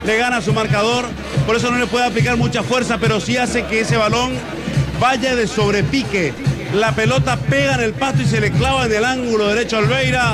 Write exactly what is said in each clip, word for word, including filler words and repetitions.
le gana su marcador, por eso no le puede aplicar mucha fuerza, pero sí hace que ese balón vaya de sobrepique. La pelota pega en el pasto y se le clava en el ángulo derecho a Olveira.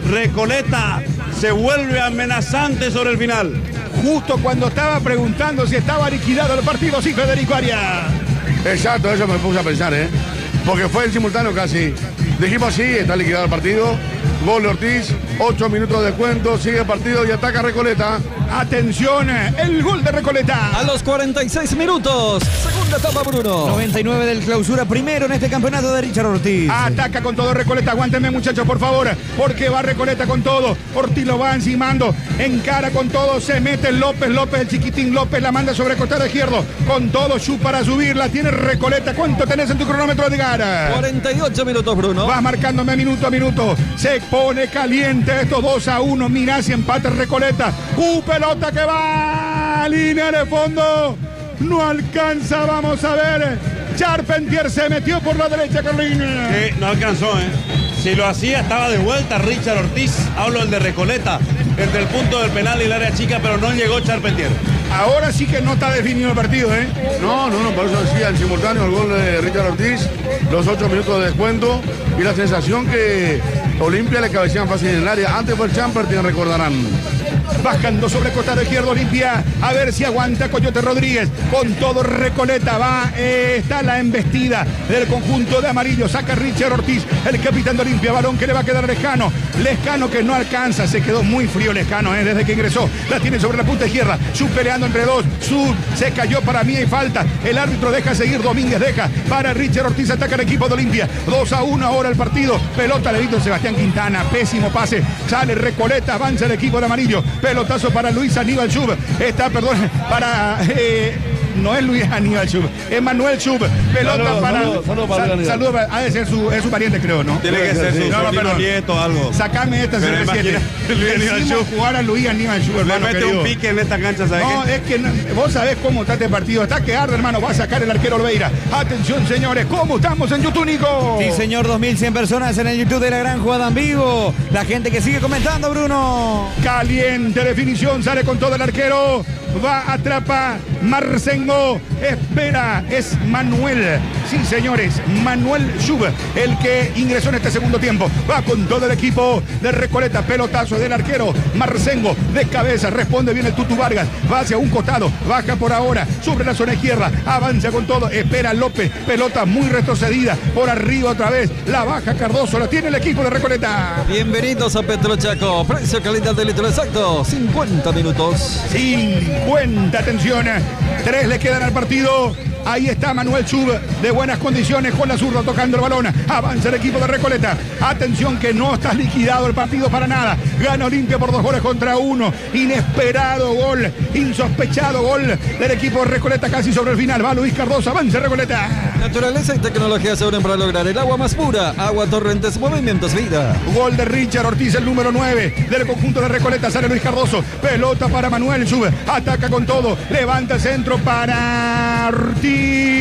Recoleta se vuelve amenazante sobre el final. Justo cuando estaba preguntando si estaba liquidado el partido, sí, Federico Arias. Exacto, eso me puse a pensar, ¿eh? Porque fue en simultáneo casi. Dijimos sí, está liquidado el partido. Gol de Ortiz, ocho minutos de descuento, sigue el partido y ataca Recoleta. Atención, el gol de Recoleta. A los cuarenta y seis minutos, segunda etapa, Bruno. noventa y nueve del clausura, primero en este campeonato de Richard Ortiz. Ataca con todo Recoleta, aguántenme muchachos por favor, porque va Recoleta con todo. Ortiz lo va encimando, encara con todo, se mete López, López, el chiquitín López, la manda sobre el costado izquierdo. Con todo, Chu para subirla, tiene Recoleta. ¿Cuánto tenés en tu cronómetro, Edgar? cuarenta y ocho minutos, Bruno. Vas marcándome minuto a minuto, se pone caliente esto, dos a uno, mirá si empate Recoleta. ¡Uh, pelota que va! Línea de fondo, no alcanza, vamos a ver. Charpentier se metió por la derecha, Carlín. Sí, no alcanzó, ¿eh? Si lo hacía, estaba de vuelta Richard Ortiz. Hablo del de Recoleta, entre el punto del penal y el área chica, pero no llegó Charpentier. Ahora sí que no está definido el partido, ¿eh? No, no, no, por eso decía en simultáneo el gol de Richard Ortiz, los ocho minutos de descuento y la sensación que Olimpia le cabecean fácil en el área. Antes fue el Champertin, recordarán. Bajando sobre costado izquierdo Olimpia, a ver si aguanta Coyote Rodríguez, con todo Recoleta, va, eh, está la embestida del conjunto de amarillo, saca Richard Ortiz, el capitán de Olimpia, balón que le va a quedar a Lescano, Lescano que no alcanza, se quedó muy frío Lescano, eh, desde que ingresó, la tiene sobre la punta izquierda, Sub peleando entre dos, Sub se cayó, para mí hay falta, el árbitro deja seguir, Domínguez deja, para Richard Ortiz, ataca el equipo de Olimpia, dos a uno ahora el partido, pelota le Víctor Sebastián Quintana, pésimo pase, sale Recoleta, avanza el equipo de amarillo, pelotazo para Luis Aníbal Schub. Está, perdón, para... Eh, no es Luis Aníbal Schub, es Manuel Schub. Pelota saludo, para... Saludos saludo para sal, saludo, ha de ser su, es su pariente, creo, ¿no? Tiene que ser su no, sobrino perdón. nieto o algo. Sacame esta Pero C R siete. Luis Aníbal Decimos Schub. jugar a Luis Aníbal Schub, Le hermano mete querido. un pique en esta cancha, ¿sabes No, qué? es que no, vos sabés cómo está este partido. Está que arde, hermano. Va a sacar el arquero Olveira. Atención, señores. ¿Cómo estamos en YouTube, Nico? Sí, señor, dos mil cien personas en el YouTube de La Gran Jugada en vivo. La gente que sigue comentando, Bruno. Caliente definición, sale con todo el arquero. Va, atrapa Marcengo. Espera, es Manuel. Sí, señores, Manuel Schub, el que ingresó en este segundo tiempo. Va con todo el equipo de Recoleta. Pelotazo del arquero Marcengo de cabeza. Responde bien el Tutu Vargas. Va hacia un costado. Baja por ahora sobre la zona izquierda. Avanza con todo. Espera López. Pelota muy retrocedida. Por arriba otra vez. La baja Cardoso. La tiene el equipo de Recoleta. Bienvenidos a Petrochaco. Precio, calidad de litro exacto. cincuenta minutos. cincuenta, atención. Tres le quedan al partido. Ahí está Manuel Schub, de buenas condiciones, con la zurda tocando el balón. Avanza el equipo de Recoleta. Atención que no está liquidado el partido para nada. Gana Olimpia por dos goles contra uno. Inesperado gol, insospechado gol del equipo de Recoleta casi sobre el final. Va Luis Cardoso, avanza Recoleta. Naturaleza y tecnología se unen para lograr el agua más pura. Agua Torrentes, movimientos vida. Gol de Richard Ortiz, el número nueve del conjunto de Recoleta. Sale Luis Cardoso. Pelota para Manuel Schub. Ataca con todo. Levanta el centro para Ortiz.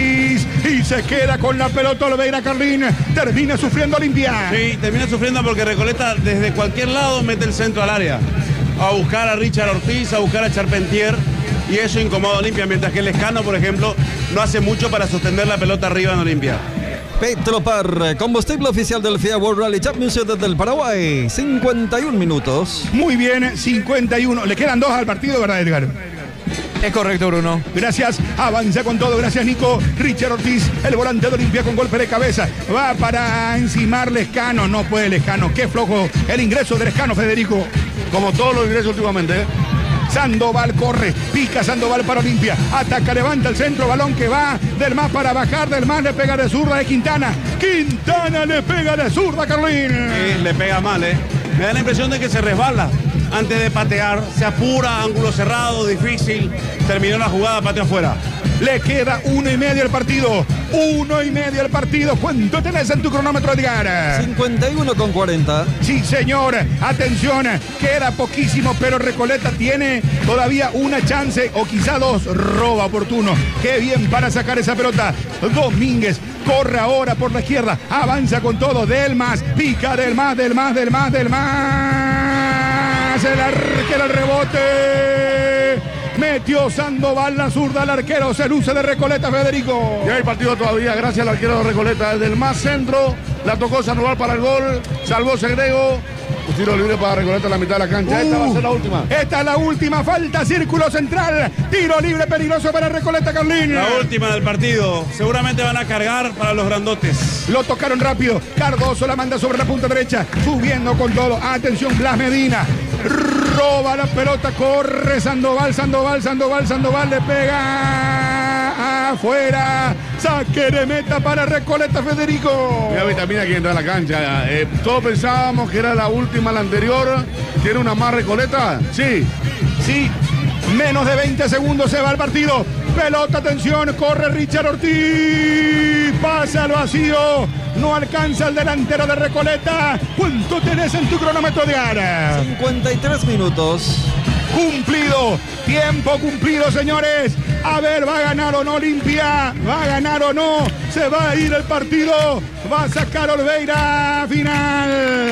Y se queda con la pelota Olveira, Carlín. Termina sufriendo Olimpia. Sí, termina sufriendo porque Recoleta desde cualquier lado mete el centro al área. A buscar a Richard Ortiz, a buscar a Charpentier. Y eso incomoda a Olimpia. Mientras que el Lescano, por ejemplo, no hace mucho para sostener la pelota arriba en Olimpia. Petropar, combustible oficial del F I A World Rally Championship desde el Paraguay. cincuenta y uno minutos. Muy bien, cincuenta y uno. Le quedan dos al partido, ¿verdad, Edgar? Es correcto, Bruno. Gracias, avanza con todo, gracias Nico. Richard Ortiz, el volante de Olimpia con golpe de cabeza. Va para encimar Lescano, no puede Lescano. Qué flojo el ingreso de Lescano, Federico. Como todos los ingresos últimamente, ¿eh? Sandoval corre, pica Sandoval para Olimpia, ataca, levanta el centro, balón que va del más para bajar, del más le pega de zurda de Quintana. Quintana le pega de zurda, Carlín. Sí, le pega mal, ¿eh? Me da la impresión de que se resbala antes de patear, se apura, ángulo cerrado, difícil, terminó la jugada, pateó afuera. Le queda uno y medio el partido. Uno y medio el partido. ¿Cuánto tenés en tu cronómetro, Edgar? cincuenta y uno con cuarenta. Sí, señor. Atención. Queda poquísimo, pero Recoleta tiene todavía una chance o quizá dos. Roba oportuno. Qué bien para sacar esa pelota. Domínguez corre ahora por la izquierda. Avanza con todo. Del más. Pica del más, del más, del más, del más. El arquero, el rebote. Metió Sandoval la zurda al arquero. Se luce de Recoleta, Federico. Y hay partido todavía, gracias al arquero de Recoleta. Desde el más centro, la tocó Sandoval para el gol. Salvó Segrego. Un tiro libre para Recoleta en la mitad de la cancha. Uh, esta va a ser la última. Esta es la última. Falta, círculo central. Tiro libre peligroso para Recoleta, Carlín. La última del partido. Seguramente van a cargar para los grandotes. Lo tocaron rápido. Cardoso la manda sobre la punta derecha. Subiendo con todo. Atención, Blas Medina. Roba la pelota. Corre Sandoval, Sandoval, Sandoval, Sandoval. Le pega afuera. Saque de meta para Recoleta, Federico. Mira Vitamina que entra a la cancha. Eh, todos pensábamos que era la última, la anterior. ¿Tiene una más Recoleta? Sí. Sí. Menos de veinte segundos se va el partido. Pelota, atención, corre Richard Ortiz. Pasa al vacío. No alcanza el delantero de Recoleta. ¿Cuánto tenés en tu cronómetro de ara? cincuenta y tres minutos. Cumplido. Tiempo cumplido, señores. A ver, ¿va a ganar o no Olimpia? ¿Va a ganar o no? Se va a ir el partido. Va a sacar Olveira. Final.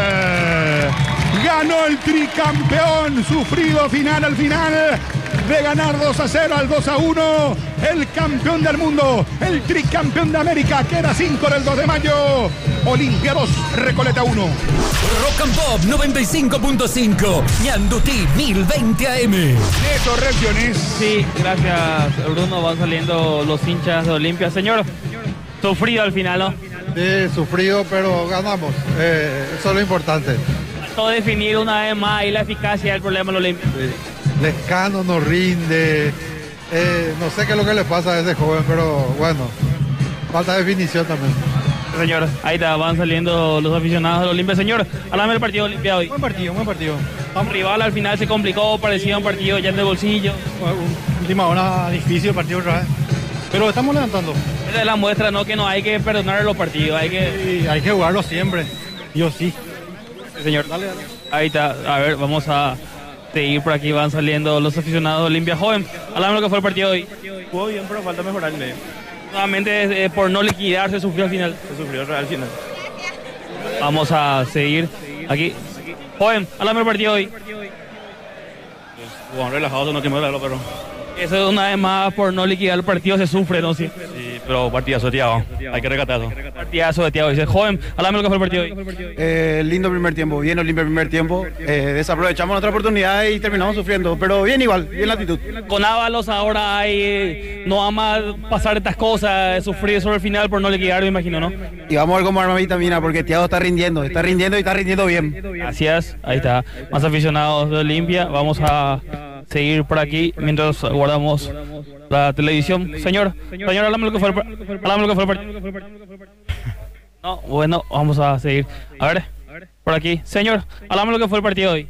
Ganó el tricampeón, sufrido final al final, de ganar dos a cero al dos a uno, el campeón del mundo, el tricampeón de América, que era cinco del dos de mayo, Olimpia dos, Recoleta uno. Rock and Pop noventa y cinco punto cinco, Ñandutí mil veinte A M. Neto, reacciones. Sí, gracias Bruno, van saliendo los hinchas de Olimpia. Señor, sufrido al final, ¿no? Sí, sufrido, pero ganamos, eh, eso es lo importante. Todo definir una vez más y la eficacia del problema del Olimpia. Sí. Lescano no rinde, eh, no sé qué es lo que le pasa a ese joven, pero bueno, falta definición también. Señor, ahí está, van saliendo los aficionados del Olimpia. Señor, háblame del partido de Olimpia hoy. Buen partido, buen partido. Un rival al final se complicó, parecía un partido ya de bolsillo. Bueno, última hora difícil el partido otra vez, pero estamos levantando. Esa es la muestra, ¿no? Que no hay que perdonar los partidos, hay que... Sí, hay que jugarlo siempre, yo sí. Señor, dale, dale. Ahí está, a ver, vamos a seguir por aquí, van saliendo los aficionados de Olimpia. Joven, háblame lo que fue el partido hoy. Jugó bien, pero falta mejorar el medio. Nuevamente, eh, por no liquidar, se sufrió al final. Se sufrió al final. Vamos a seguir aquí. Joven, háblame el partido hoy. Jugamos relajados, no tiene que pero... Eso es una vez más, por no liquidar el partido, se sufre, ¿no? Sí, sí, pero partidazo de Thiago, hay que rescatar eso. Partidazo de Thiago, dice, joven, háblame lo que fue el partido hoy. Eh, lindo primer tiempo, bien Olimpia el primer tiempo, eh, desaprovechamos otra oportunidad y terminamos sufriendo, pero bien igual, bien la actitud. Con Ábalos ahora hay, no vamos a pasar estas cosas, sufrir sobre el final por no liquidar, me imagino, ¿no? Y vamos a ver cómo arma Vitamina, porque Thiago está rindiendo, está rindiendo y está rindiendo bien. Gracias, ahí está, más aficionados de Olimpia, vamos a seguir por aquí mientras guardamos la televisión. Señor, señor, háblame lo que fue el, háblame lo que fue el partido. No, bueno, vamos a seguir. A ver, por aquí. Señor, háblame lo que fue el partido hoy.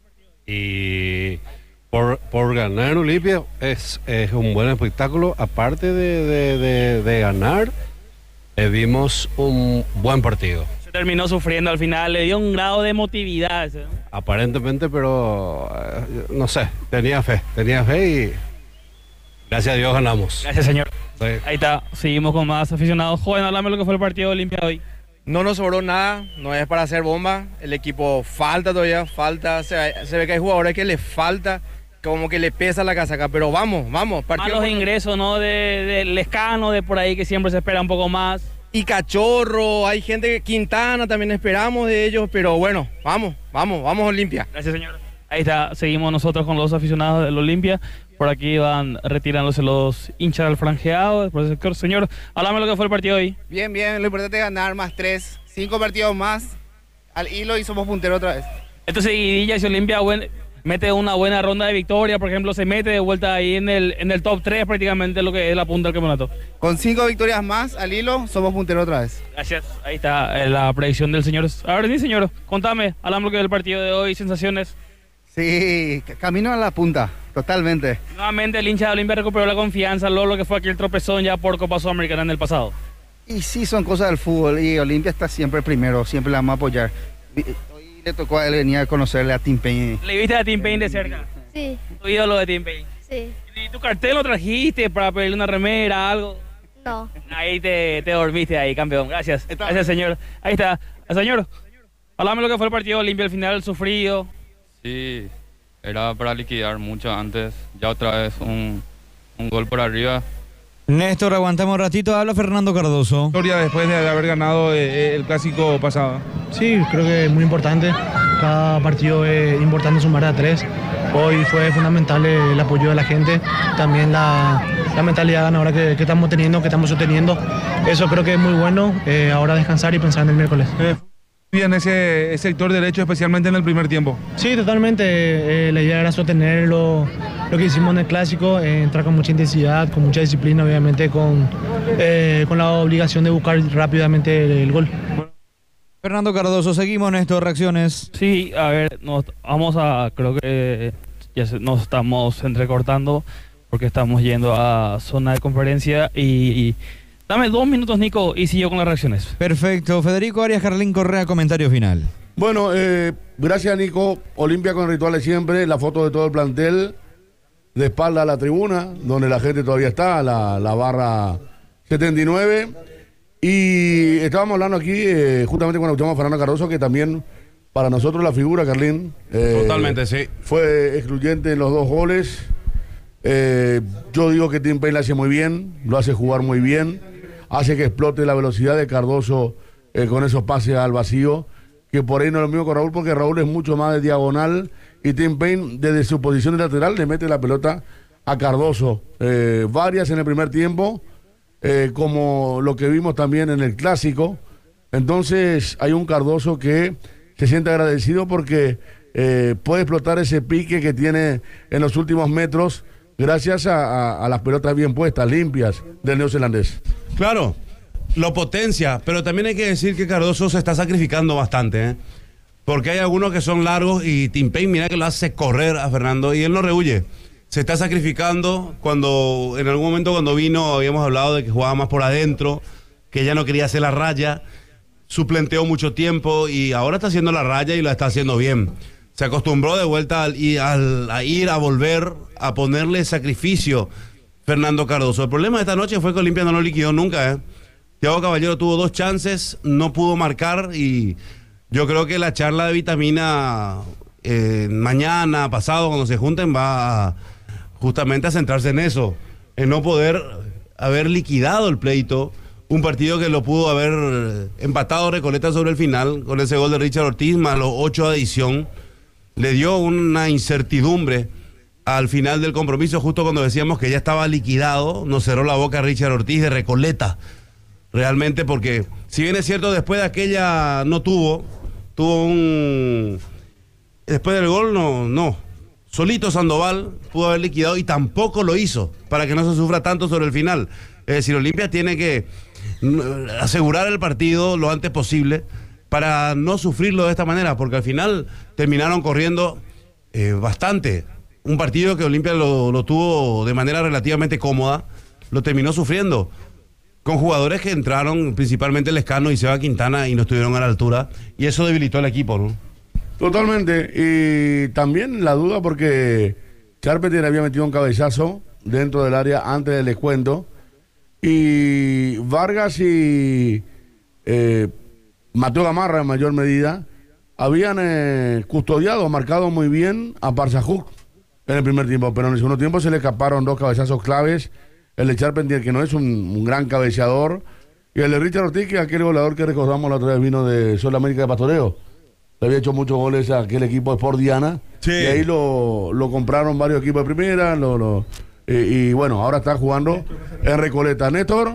Y por, por ganar Olimpia es, es un buen espectáculo. Aparte de, de, de, de ganar, eh, vimos un buen partido. Terminó sufriendo al final, le dio un grado de emotividad. ¿Sí? Aparentemente, pero eh, no sé, tenía fe, tenía fe y gracias a Dios ganamos. Gracias, señor. Sí. Ahí está, seguimos con más aficionados. Joven, háblame lo que fue el partido de Olimpia hoy. No nos sobró nada, no es para hacer bomba, el equipo falta todavía, falta, se, se ve que hay jugadores que les falta, como que le pesa la casaca, pero vamos, vamos. Malos por... ingresos, ¿no? De, de Lescano, de por ahí que siempre se espera un poco más. Y Cachorro, hay gente, Quintana también esperamos de ellos, pero bueno, vamos, vamos, vamos Olimpia. Gracias, señor. Ahí está, seguimos nosotros con los aficionados del Olimpia. Por aquí van retirándose los hinchas del franjeado, por el sector. Señor, háblame lo que fue el partido hoy. Bien, bien, lo importante es ganar más tres, cinco partidos más al hilo y somos punteros otra vez. Esto seguidilla, si Olimpia buen, mete una buena ronda de victoria, por ejemplo, se mete de vuelta ahí en el, en el top tres prácticamente lo que es la punta del campeonato. Con cinco victorias más al hilo, somos punteros otra vez. Gracias, ahí está la predicción del señor. Ahora sí, señor, contame, hablamos lo que es el partido de hoy, sensaciones. Sí, camino a la punta, totalmente. Nuevamente el hincha de Olimpia recuperó la confianza, luego lo que fue aquí el tropezón ya por Copa Sudamericana en el pasado. Y sí, son cosas del fútbol y Olimpia está siempre primero, siempre la vamos a apoyar. Hoy le tocó a él venir a conocerle a Tim Payne. ¿Le viste a Tim Payne de cerca? Sí. ¿Tu ídolo de Tim Payne? Sí. ¿Y tu cartel lo trajiste para pedirle una remera, algo? No. Ahí te, te dormiste ahí, campeón. Gracias. Gracias, señor. Ahí está. Señor, háblame lo que fue el partido de Olimpia al final, el sufrido. Sí, era para liquidar mucho antes. Ya otra vez un, un gol por arriba. Néstor, aguantamos un ratito, habla Fernando Cardoso. Historia después de haber ganado eh, el clásico pasado. Sí, creo que es muy importante. Cada partido es importante sumar a tres. Hoy fue fundamental el apoyo de la gente, también la, la mentalidad ganadora que, que estamos teniendo, que estamos sosteniendo. Eso creo que es muy bueno. Eh, ahora descansar y pensar en el miércoles. Eh, bien ese sector derecho, especialmente en el primer tiempo. Sí, totalmente. Eh, la idea era sostener lo, lo que hicimos en el clásico, eh, entrar con mucha intensidad, con mucha disciplina, obviamente con, eh, con la obligación de buscar rápidamente el, el gol. Fernando Cardoso, seguimos, Néstor, reacciones. Sí, a ver, nos vamos a, creo que ya se, nos estamos entrecortando porque estamos yendo a zona de conferencia y, y dame dos minutos, Nico, y sigo con las reacciones. Perfecto. Federico Arias, Carlín Correa, comentario final. Bueno, eh, gracias, Nico. Olimpia con el ritual de siempre, la foto de todo el plantel, de espalda a la tribuna, donde la gente todavía está, la, la barra setenta y nueve. Y estábamos hablando aquí, eh, justamente cuando escuchamos a Fernando Cardoso, que también para nosotros la figura, Carlín. Eh, Totalmente, sí. Fue excluyente en los dos goles. Eh, yo digo que Tim Payne lo hace muy bien, lo hace jugar muy bien, hace que explote la velocidad de Cardoso eh, con esos pases al vacío, que por ahí no es lo mismo con Raúl, porque Raúl es mucho más de diagonal y Tim Payne desde su posición de lateral le mete la pelota a Cardoso. Eh, varias en el primer tiempo. Eh, como lo que vimos también en el clásico. Entonces hay un Cardoso que se siente agradecido porque eh, puede explotar ese pique que tiene en los últimos metros gracias a, a, a las pelotas bien puestas, limpias del neozelandés. Claro, lo potencia, pero también hay que decir que Cardoso se está sacrificando bastante, ¿eh? Porque hay algunos que son largos y Tim Payne, mira que lo hace correr a Fernando y él no rehuye. Se está sacrificando. Cuando en algún momento cuando vino habíamos hablado de que jugaba más por adentro, que ya no quería hacer la raya, suplenteó mucho tiempo y ahora está haciendo la raya y la está haciendo bien. Se acostumbró de vuelta al, al, a ir, a volver, a ponerle sacrificio Fernando Cardoso. El problema de esta noche fue que Olimpia no lo liquidó nunca, ¿eh? Thiago Caballero tuvo dos chances, no pudo marcar y yo creo que la charla de vitamina eh, mañana, pasado, cuando se junten, va a justamente a centrarse en eso, en no poder haber liquidado el pleito, un partido que lo pudo haber empatado Recoleta sobre el final, con ese gol de Richard Ortiz, más los ocho de adición, le dio una incertidumbre al final del compromiso, justo cuando decíamos que ya estaba liquidado, nos cerró la boca Richard Ortiz de Recoleta, realmente, porque si bien es cierto, después de aquella no tuvo, tuvo un... después del gol no, no, solito Sandoval pudo haber liquidado y tampoco lo hizo, para que no se sufra tanto sobre el final. Es decir, Olimpia tiene que asegurar el partido lo antes posible para no sufrirlo de esta manera, porque al final terminaron corriendo eh, bastante. Un partido que Olimpia lo, lo tuvo de manera relativamente cómoda, lo terminó sufriendo, con jugadores que entraron, principalmente Lescano y Seba Quintana, y no estuvieron a la altura, y eso debilitó al equipo, ¿no? Totalmente, y también la duda porque Charpentier había metido un cabezazo dentro del área antes del descuento y Vargas y eh, Mateo Gamarra en mayor medida habían eh, custodiado, marcado muy bien a Parsajuk en el primer tiempo, pero en el segundo tiempo se le escaparon dos cabezazos claves, el de Charpentier, que no es un, un gran cabeceador, y el de Richard Ortiz, que es aquel goleador que recordamos la otra vez, vino de Sudamérica de Pastoreo. Le había hecho muchos goles a aquel equipo de Sport Diana. Sí. Y ahí lo, lo compraron varios equipos de primera. Lo, lo, y, y bueno, ahora está jugando en Recoleta. Néstor.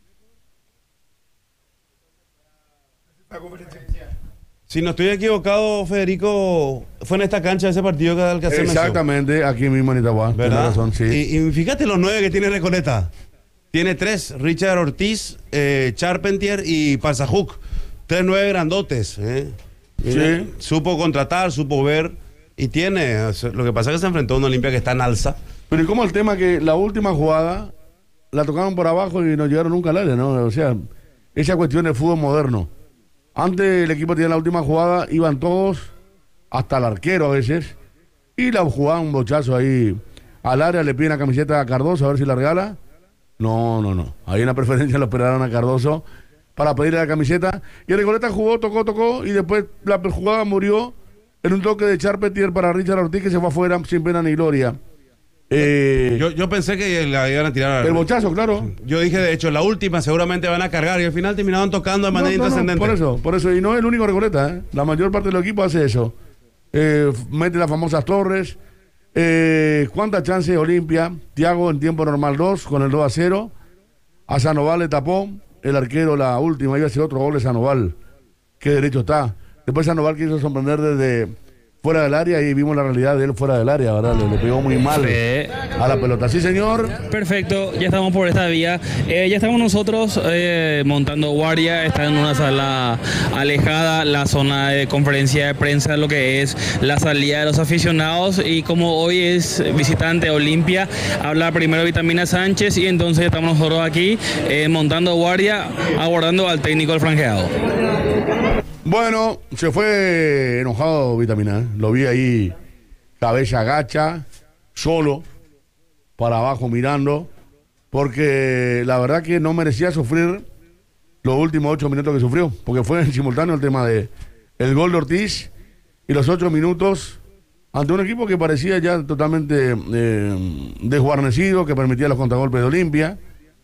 Si no estoy equivocado, Federico, fue en esta cancha ese partido que Alcácer mencionó. Exactamente, aquí mismo en Itagua. ¿Verdad? Razón, sí. y, y fíjate los nueve que tiene Recoleta. Tiene tres: Richard Ortiz, eh, Charpentier y Parsajuk. Tres nueve grandotes, ¿eh? Sí. Supo contratar, supo ver y tiene. Lo que pasa es que se enfrentó a una Olimpia que está en alza. Pero ¿y cómo el tema que la última jugada la tocaron por abajo y no llegaron nunca al área, ¿no? O sea, esa cuestión del fútbol moderno. Antes el equipo tenía la última jugada, iban todos, hasta el arquero a veces, y la jugaban un bochazo ahí al área, le piden la camiseta a Cardoso a ver si la regala. No, no, no. Ahí en la preferencia lo esperaron a Cardoso para pedirle la camiseta. Y Recoleta jugó, tocó, tocó, y después la jugada murió en un toque de Charpentier para Richard Ortiz que se fue afuera sin pena ni gloria. Eh, yo, yo pensé que la iban a tirar. El bochazo, claro. Yo dije, de hecho, la última seguramente van a cargar y al final terminaron tocando de manera no, no, intrascendente. No, por eso, por eso. Y no es el único Recoleta, ¿eh? La mayor parte del equipo hace eso. Eh, mete las famosas torres. Eh, ¿Cuántas chances Olimpia? Thiago en tiempo normal dos, con el dos a cero. A Sandoval le tapó. El arquero, la última, iba a ser otro gol de Sandoval. Qué derecho está. Después Sandoval quiso sorprender desde fuera del área y vimos la realidad de él fuera del área, ¿verdad? Le, le pegó muy mal Sí. a la pelota. Sí, señor. Perfecto, ya estamos por esta vía. Eh, ya estamos nosotros eh, montando guardia. Está en una sala alejada, la zona de conferencia de prensa, lo que es la salida de los aficionados. Y como hoy es visitante Olimpia, habla primero Vitamina Sánchez y entonces estamos nosotros aquí eh, montando guardia, aguardando al técnico del franjeado. Bueno, se fue enojado Vitamina, ¿eh? Lo vi ahí, cabeza agacha, solo, para abajo mirando, porque la verdad que no merecía sufrir los últimos ocho minutos que sufrió, porque fue en simultáneo el tema de el gol de Ortiz y los ocho minutos ante un equipo que parecía ya totalmente eh, desguarnecido, que permitía los contragolpes de Olimpia.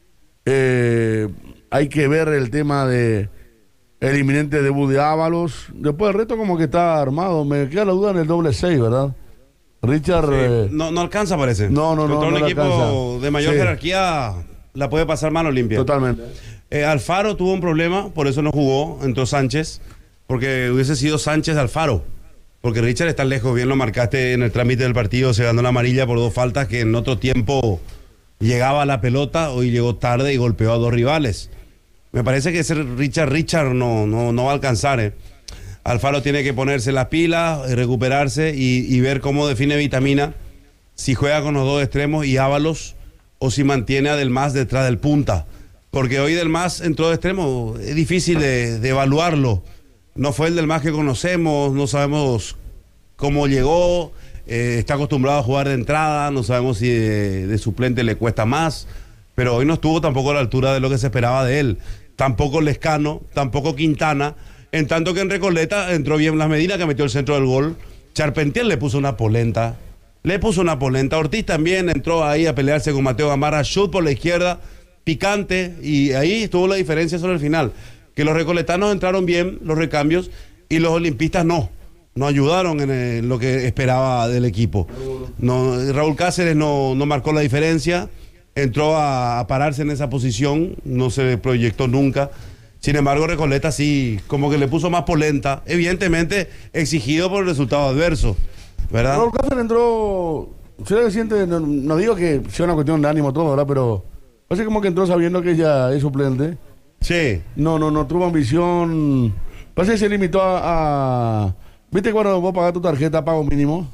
Eh, hay que ver el tema de el inminente debut de Ábalos. Después el reto como que está armado. Me queda la duda en el doble seis, ¿verdad? Richard... Sí, eh, no, no alcanza, parece. No, no, no. Contra un no equipo alcanza. de mayor Sí. jerarquía la puede pasar mal Olimpia. Totalmente. Eh, Alfaro tuvo un problema, por eso no jugó, entró Sánchez, porque hubiese sido Sánchez Alfaro. Porque Richard está lejos, bien lo marcaste en el trámite del partido, se ganó la amarilla por dos faltas que en otro tiempo llegaba a la pelota, hoy llegó tarde y golpeó a dos rivales. Me parece que ese Richard Richard no, no, no va a alcanzar. ¿eh? Alfaro tiene que ponerse las pilas, recuperarse y, y ver cómo define Vitamina, si juega con los dos extremos y Ábalos o si mantiene a Del Mas detrás del punta. Porque hoy Del Mas entró de extremo, es difícil de, de evaluarlo. No fue el Del Mas que conocemos, no sabemos cómo llegó, eh, está acostumbrado a jugar de entrada, no sabemos si de, de suplente le cuesta más. Pero hoy no estuvo tampoco a la altura de lo que se esperaba de él. Tampoco Lescano, tampoco Quintana. En tanto que en Recoleta entró bien Blas Medina, que metió el centro del gol. Charpentier le puso una polenta. Le puso una polenta. Ortiz también entró ahí a pelearse con Mateo Gamarra. Shoot por la izquierda, picante. Y ahí estuvo la diferencia sobre el final. Que los recoletanos entraron bien, los recambios, y los olimpistas no. No ayudaron en, el, en lo que esperaba del equipo. No, Raúl Cáceres no, no marcó la diferencia. Entró a, a pararse en esa posición, no se proyectó nunca. Sin embargo, Recoleta sí, como que le puso más polenta, evidentemente exigido por el resultado adverso, ¿verdad? Raúl Cáceres entró, ¿será que siente? No, no digo que sea una cuestión de ánimo todo, ¿verdad? Pero parece como que entró sabiendo que ya es suplente. Sí. No, no, no tuvo ambición. Parece que se limitó a... a... ¿Viste cuando vos pagás tu tarjeta pago mínimo?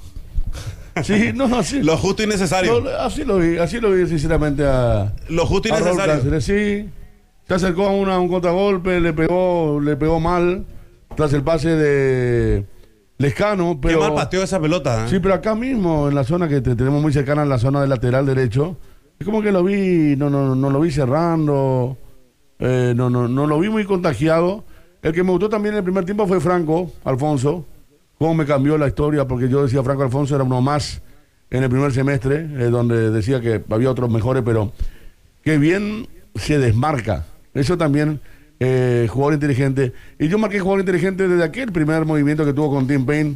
Sí, no, así. Lo justo y necesario. No, así lo vi, así lo vi sinceramente a... Lo justo y a Raúl necesario. Cáceres, sí. Se acercó a, una, a un contragolpe, le pegó, le pegó mal tras el pase de Lescano, pero... Qué mal pateó esa pelota, ¿eh? Sí, pero acá mismo, en la zona que te, tenemos muy cercana, en la zona del lateral derecho, es como que lo vi, no, no, no lo vi cerrando, eh, no, no, no lo vi muy contagiado. El que me gustó también en el primer tiempo fue Franco Alfonso. Cómo me cambió la historia, porque yo decía Franco Alfonso era uno más en el primer semestre, eh, donde decía que había otros mejores, pero que bien se desmarca. Eso también, eh, jugador inteligente. Y yo marqué jugador inteligente desde aquel primer movimiento que tuvo con Tim Payne,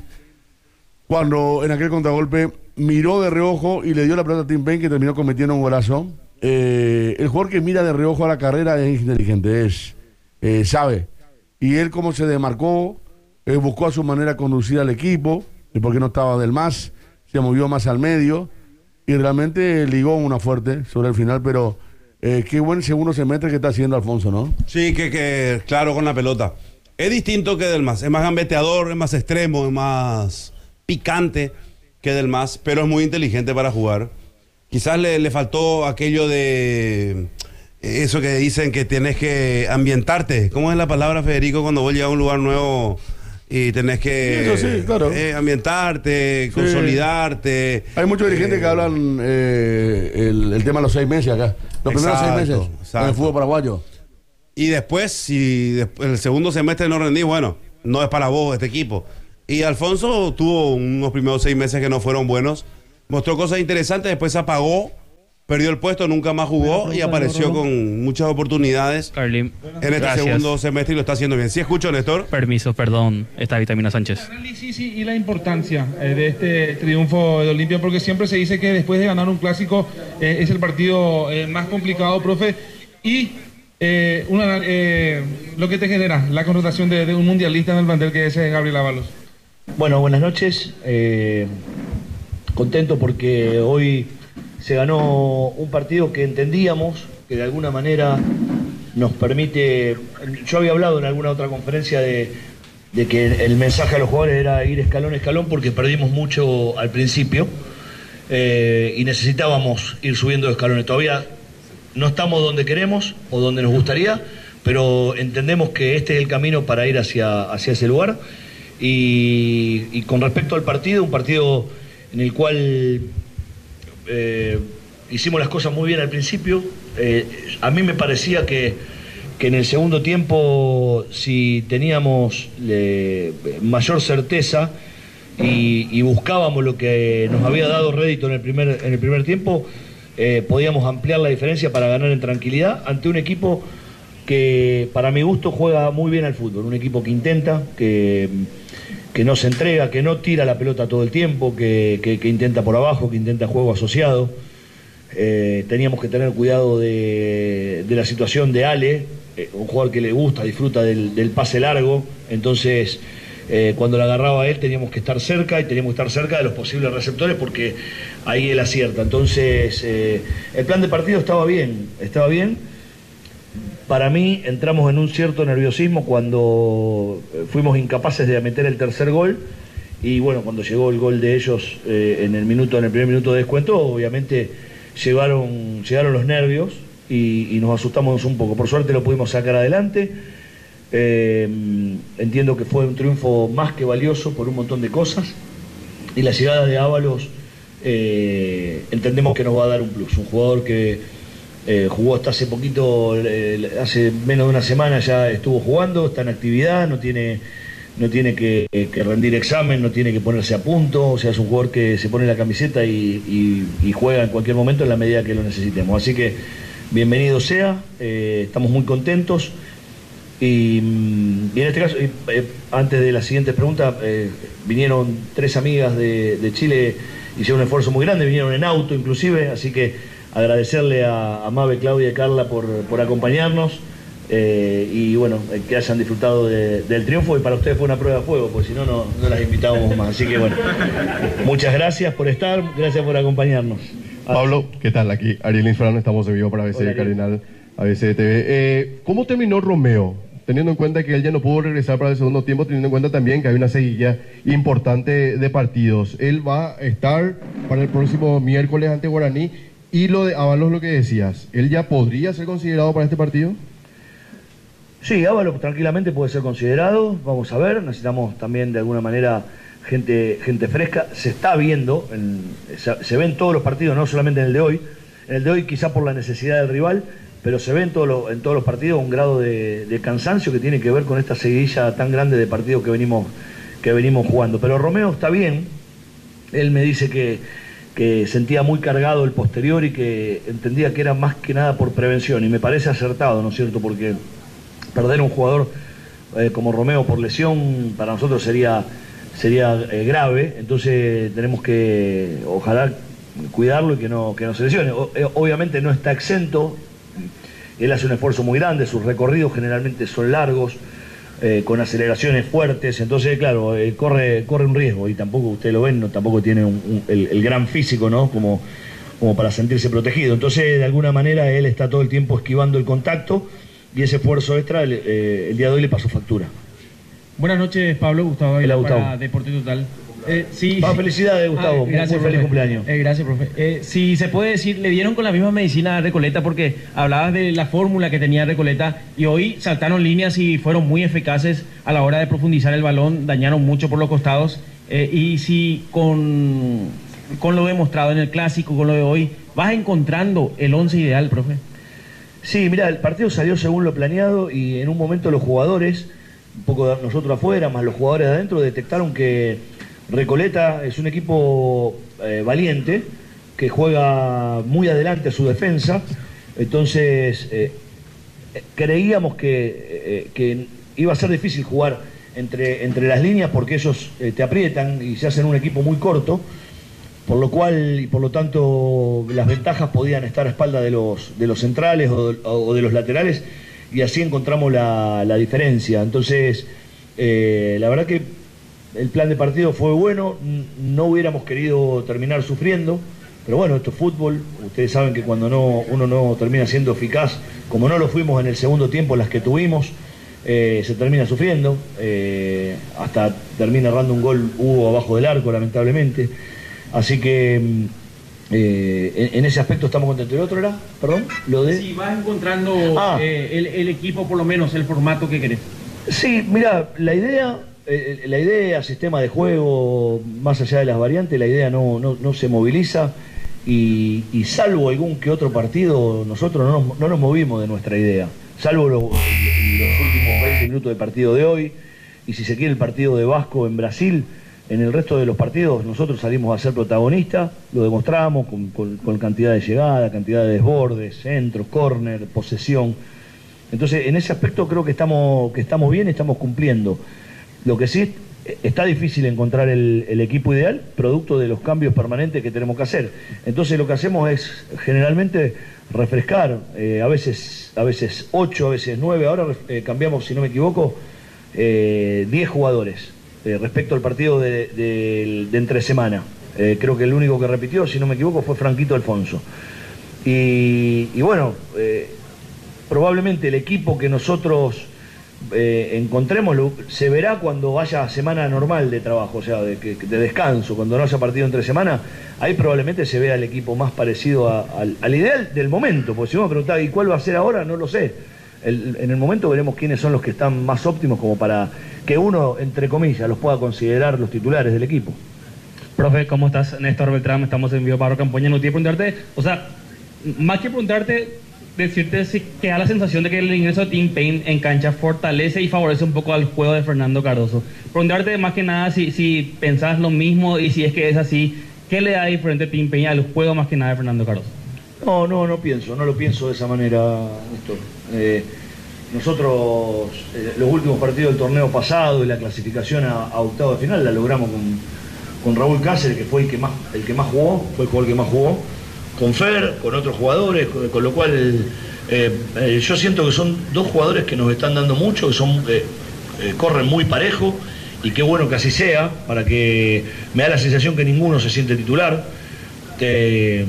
cuando en aquel contragolpe miró de reojo y le dio la pelota a Tim Payne, que terminó cometiendo un golazo. Eh, el jugador que mira de reojo a la carrera es inteligente, es eh, sabe. Y él como se desmarcó, eh, buscó a su manera conducir al equipo, porque no estaba Del Mas, se movió más al medio y realmente ligó una fuerte sobre el final, pero eh, qué buen segundo semestre que está haciendo Alfonso, ¿no? Sí, que, que claro con la pelota. Es distinto que Del Mas, es más gambeteador, es más extremo, es más picante que Del Mas, pero es muy inteligente para jugar. Quizás le, le faltó aquello de... Eso que dicen que tienes que ambientarte. ¿Cómo es la palabra, Federico, cuando vos llegas a un lugar nuevo y tenés que sí, eso sí, claro. eh, ambientarte, sí. consolidarte? Hay muchos dirigentes eh, que hablan eh, el, el tema de los seis meses acá. Los primeros exacto, seis meses exacto. en el fútbol paraguayo. Y después, si después, el segundo semestre no rendís, bueno, no es para vos este equipo. Y Alfonso tuvo unos primeros seis meses que no fueron buenos. Mostró cosas interesantes, después se apagó, perdió el puesto, nunca más jugó y apareció con muchas oportunidades Carlín, en este gracias. segundo semestre y lo está haciendo bien. ¿Sí escucho, Néstor? Permiso, perdón, esta Vitamina Sánchez. Sí, sí, y la importancia eh, de este triunfo de Olimpia, porque siempre se dice que después de ganar un clásico eh, es el partido eh, más complicado, profe, y eh, una, eh, lo que te genera la contratación de, de un mundialista en el plantel que es Gabriel Ábalos. Bueno, buenas noches. Eh, contento porque hoy se ganó un partido que entendíamos, que de alguna manera nos permite... Yo había hablado en alguna otra conferencia de, de que el mensaje a los jugadores era ir escalón a escalón porque perdimos mucho al principio eh, y necesitábamos ir subiendo de escalones. Todavía no estamos donde queremos o donde nos gustaría, pero entendemos que este es el camino para ir hacia, hacia ese lugar. Y, y con respecto al partido, un partido en el cual eh, hicimos las cosas muy bien al principio. Eh, a mí me parecía que, que en el segundo tiempo, si teníamos eh, mayor certeza y, y buscábamos lo que nos había dado rédito en el primer, en el primer tiempo, eh, podíamos ampliar la diferencia para ganar en tranquilidad ante un equipo que para mi gusto juega muy bien al fútbol, un equipo que intenta, que, que no se entrega, que no tira la pelota todo el tiempo, que, que, que intenta por abajo, que intenta juego asociado. Eh, teníamos que tener cuidado de, de la situación de Ale, eh, un jugador que le gusta, disfruta del, del pase largo, entonces eh, cuando la agarraba a él teníamos que estar cerca y teníamos que estar cerca de los posibles receptores porque ahí él acierta. Entonces eh, el plan de partido estaba bien, estaba bien. Para mí entramos en un cierto nerviosismo cuando fuimos incapaces de meter el tercer gol y bueno, cuando llegó el gol de ellos eh, en el minuto, en el primer minuto de descuento, obviamente llegaron, llegaron los nervios y, y nos asustamos un poco. Por suerte lo pudimos sacar adelante. Eh, entiendo que fue un triunfo más que valioso por un montón de cosas y la llegada de Ábalos eh, entendemos que nos va a dar un plus, un jugador que Eh, jugó hasta hace poquito, eh, hace menos de una semana ya estuvo jugando, está en actividad, no tiene, no tiene que, que rendir examen, no tiene que ponerse a punto, o sea, es un jugador que se pone la camiseta y, y, y juega en cualquier momento en la medida que lo necesitemos. Así que bienvenido sea, eh, estamos muy contentos y, y en este caso, eh, antes de la siguiente pregunta, eh, vinieron tres amigas de, de Chile, hicieron un esfuerzo muy grande, vinieron en auto inclusive, así que agradecerle a, a Mabe, Claudia y Carla por, por acompañarnos eh, y bueno, que hayan disfrutado de, del triunfo y para ustedes fue una prueba de fuego, porque si no, no, no las invitábamos más. Así que bueno, muchas gracias por estar, gracias por acompañarnos. Pablo, ¿qué tal? Aquí Ariel Infrano, estamos en vivo para A B C Cardinal, A B C T V. Eh, ¿Cómo terminó Romeo? Teniendo en cuenta que él ya no pudo regresar para el segundo tiempo, teniendo en cuenta también que hay una seguilla importante de partidos. Él va a estar para el próximo miércoles ante Guaraní. Y lo de Ábalos, lo que decías, ¿él ya podría ser considerado para este partido? Sí, Ábalos tranquilamente puede ser considerado, vamos a ver, necesitamos también de alguna manera gente, gente fresca, se está viendo, en, se, se ven todos los partidos, no solamente en el de hoy, en el de hoy quizá por la necesidad del rival, pero se ve en, todo lo, en todos los partidos un grado de, de cansancio que tiene que ver con esta seguidilla tan grande de partidos que venimos, que venimos jugando. Pero Romeo está bien, él me dice que que sentía muy cargado el posterior y que entendía que era más que nada por prevención, y me parece acertado, ¿no es cierto? Porque perder un jugador eh, como Romeo por lesión para nosotros sería, sería eh, grave, entonces tenemos que, ojalá, cuidarlo y que no, que no se lesione. O, eh, obviamente no está exento, él hace un esfuerzo muy grande, sus recorridos generalmente son largos, Eh, con aceleraciones fuertes, entonces claro, eh, corre, corre un riesgo y tampoco, ustedes lo ven, no, tampoco tiene un, un, el, el gran físico, ¿no? Como, como para sentirse protegido, entonces de alguna manera él está todo el tiempo esquivando el contacto y ese esfuerzo extra el, eh, el día de hoy le pasó factura. Buenas noches, Pablo. Gustavo Ávila Gustavo. para Deporte Total. Eh, sí, ah, felicidades, Gustavo. Ah, gracias, muy feliz profe. cumpleaños. Eh, gracias, profe. Eh, si se puede decir, ¿le dieron con la misma medicina a Recoleta? Porque hablabas de la fórmula que tenía Recoleta y hoy saltaron líneas y fueron muy eficaces a la hora de profundizar el balón, dañaron mucho por los costados. Eh, y si con, con lo demostrado en el Clásico, con lo de hoy, vas encontrando el once ideal, profe. Sí, mira, el partido salió según lo planeado y en un momento los jugadores un poco de nosotros afuera, más los jugadores de adentro, detectaron que Recoleta es un equipo eh, valiente, que juega muy adelante a su defensa. Entonces eh, creíamos que, eh, que iba a ser difícil jugar entre, entre las líneas, porque ellos eh, te aprietan y se hacen un equipo muy corto, por lo cual y por lo tanto las ventajas podían estar a espalda de los, de los centrales o de, o de los laterales, y así encontramos la, la diferencia. Entonces eh, la verdad que el plan de partido fue bueno, no hubiéramos querido terminar sufriendo, pero bueno, esto es fútbol. Ustedes saben que cuando no, uno no termina siendo eficaz, como no lo fuimos en el segundo tiempo, las que tuvimos, eh, se termina sufriendo, eh, hasta termina errando un gol Hugo abajo del arco, lamentablemente. Así que eh, en, en ese aspecto estamos contentos. ¿El otro era? Perdón, lo de... Si vas encontrando ah. eh, el, el equipo, por lo menos, el formato que querés. Sí, mira, la idea... Eh, la idea, sistema de juego, más allá de las variantes, la idea no, no, no se moviliza, y, y salvo algún que otro partido, nosotros no nos, no nos movimos de nuestra idea, salvo los, los últimos veinte minutos de partido de hoy, y si se quiere el partido de Vasco en Brasil. En el resto de los partidos nosotros salimos a ser protagonistas, lo demostramos con, con, con cantidad de llegada, cantidad de desbordes, centros, córner, posesión. Entonces en ese aspecto creo que estamos, que estamos bien, estamos cumpliendo. Lo que sí, está difícil encontrar el, el equipo ideal, producto de los cambios permanentes que tenemos que hacer. Entonces lo que hacemos es generalmente refrescar, eh, a veces a veces ocho, a veces nueve, ahora eh, cambiamos, si no me equivoco, eh, diez jugadores eh, respecto al partido de, de, de entre semana. Eh, creo que el único que repitió, si no me equivoco, fue Franquito Alfonso. Y, y bueno, eh, probablemente el equipo que nosotros... Eh, encontremos, se verá cuando haya semana normal de trabajo, o sea, de, de descanso, cuando no haya partido entre semana, ahí probablemente se vea el equipo más parecido a, al, al ideal del momento, porque si uno me preguntaba, ¿y cuál va a ser ahora? No lo sé. El, en el momento veremos quiénes son los que están más óptimos como para que uno, entre comillas, los pueda considerar los titulares del equipo. Profe, ¿cómo estás? Néstor Beltrán, estamos en vivo para Campoña. No te voy a preguntarte, o sea, más que preguntarte, decirte si que da la sensación de que el ingreso de Tim Payne en cancha fortalece y favorece un poco al juego de Fernando Cardoso. Preguntarte más que nada si, si pensás lo mismo, y si es que es así, ¿qué le da diferente a Tim Payne al juego más que nada de Fernando Cardoso? No, no, no pienso, no lo pienso de esa manera, Néstor. Eh, nosotros, eh, los últimos partidos del torneo pasado y la clasificación a, a octavo de final la logramos con, con Raúl Cáceres, que fue el que más, el que más jugó, fue el jugador que más jugó, con Fer, con otros jugadores, con, con lo cual eh, eh, yo siento que son dos jugadores que nos están dando mucho, que son eh, eh, corren muy parejo, y qué bueno que así sea, para que me da la sensación que ninguno se siente titular. Eh,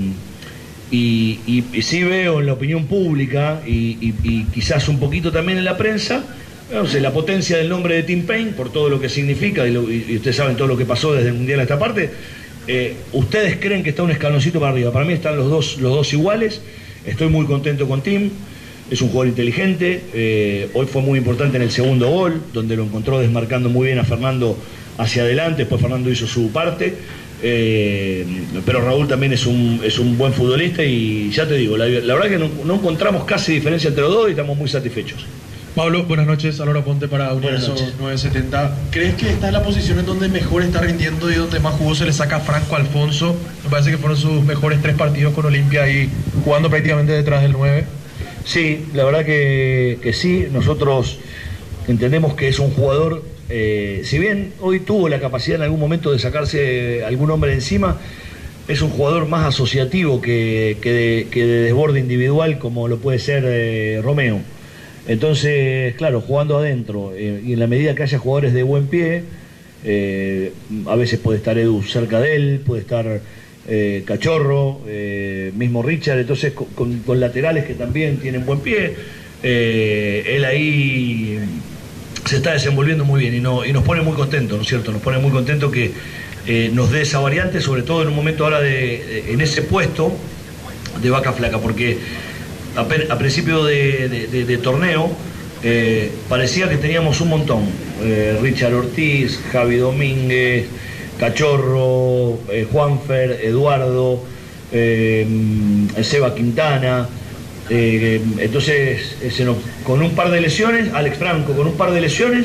y, y, y sí veo en la opinión pública y, y, y quizás un poquito también en la prensa, no sé, la potencia del nombre de Tim Payne, por todo lo que significa, y, lo, y ustedes saben todo lo que pasó desde el Mundial a esta parte. Eh, ustedes creen que está un escaloncito para arriba. Para mí están los dos, los dos iguales. Estoy muy contento con Tim. Es un jugador inteligente. Eh, hoy fue muy importante en el segundo gol, donde lo encontró desmarcando muy bien a Fernando hacia adelante. Después Fernando hizo su parte. Eh, pero Raúl también es un, es un buen futbolista, y ya te digo, la, la verdad que no, no encontramos casi diferencia entre los dos y estamos muy satisfechos. Pablo, buenas noches. Alora Ponte para Universo novecientos setenta. ¿Crees que esta es la posición en donde mejor está rindiendo y donde más jugo se le saca a Franco Alfonso? Me parece que fueron sus mejores tres partidos con Olimpia y jugando prácticamente detrás del nueve. Sí, la verdad que, que sí. Nosotros entendemos que es un jugador, eh, si bien hoy tuvo la capacidad en algún momento de sacarse algún hombre encima, es un jugador más asociativo que, que, de, que de desborde individual, como lo puede ser eh, Romeo. Entonces, claro, jugando adentro, eh, y en la medida que haya jugadores de buen pie, eh, a veces puede estar Edu cerca de él, puede estar eh, Cachorro, eh, mismo Richard, entonces con, con laterales que también tienen buen pie, eh, él ahí se está desenvolviendo muy bien y, no, y nos pone muy contentos, ¿no es cierto? Nos pone muy contentos que eh, nos dé esa variante, sobre todo en un momento ahora de, de en ese puesto de vaca flaca, porque a, a principio de, de, de, de torneo eh, parecía que teníamos un montón, eh, Richard Ortiz, Javi Domínguez, Cachorro, eh, Juanfer, Eduardo, eh, Seba Quintana, eh, entonces se nos, con un par de lesiones, Alex Franco con un par de lesiones,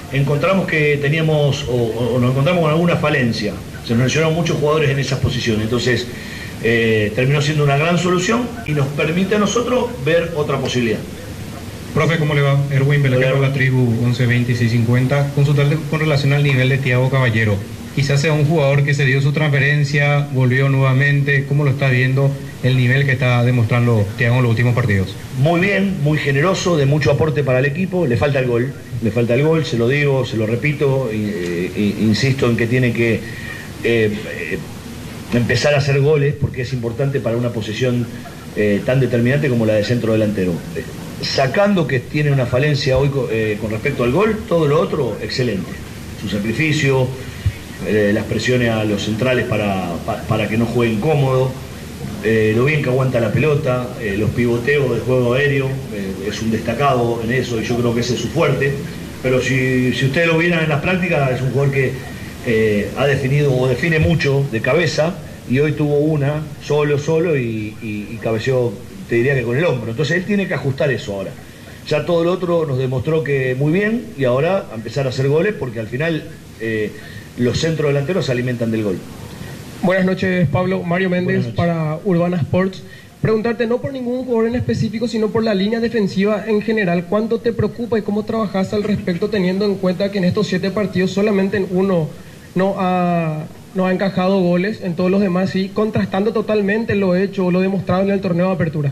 encontramos que teníamos, o, o nos encontramos con alguna falencia. Se nos lesionaron muchos jugadores en esas posiciones. Entonces, eh, terminó siendo una gran solución y nos permite a nosotros ver otra posibilidad. Profe, ¿cómo le va? Erwin Belaquero, la tribu once veintiséis cincuenta. Consultarle con relación al nivel de Thiago Caballero. Quizás sea un jugador que se dio su transferencia, volvió nuevamente. ¿Cómo lo está viendo el nivel que está demostrando Thiago en los últimos partidos? Muy bien, muy generoso, de mucho aporte para el equipo. Le falta el gol, le falta el gol, se lo digo, se lo repito. Eh, eh, insisto en que tiene que eh, eh, empezar a hacer goles porque es importante para una posición eh, tan determinante como la de centro delantero. Eh, sacando que tiene una falencia hoy eh, con respecto al gol, todo lo otro, excelente. Su sacrificio, eh, las presiones a los centrales para, para, para que no jueguen cómodo, eh, lo bien que aguanta la pelota, eh, los pivoteos de juego aéreo, eh, es un destacado en eso y yo creo que ese es su fuerte. Pero si, si ustedes lo vieran en las prácticas, es un jugador que eh, ha definido o define mucho de cabeza y hoy tuvo una solo, solo y, y, y cabeceó, te diría que con el hombro. Entonces él tiene que ajustar eso ahora. Ya todo lo otro nos demostró que muy bien y ahora a empezar a hacer goles porque al final eh, los centros delanteros se alimentan del gol. Buenas noches, Pablo. Mario Méndez para Urbana Sports. Preguntarte, no por ningún jugador en específico, sino por la línea defensiva en general, ¿cuánto te preocupa y cómo trabajas al respecto teniendo en cuenta que en estos siete partidos solamente en uno no ha, no ha encajado goles, en todos los demás sí, contrastando totalmente lo hecho o lo demostrado en el torneo de apertura?